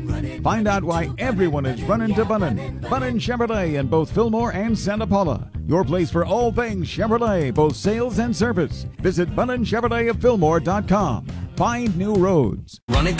Find out why everyone is running to Bunnin. Bunnin Chevrolet in both Fillmore and Santa Paula. Your place for all things Chevrolet, both sales and service. Visit BunninChevroletofFillmore.com. Find new roads. Running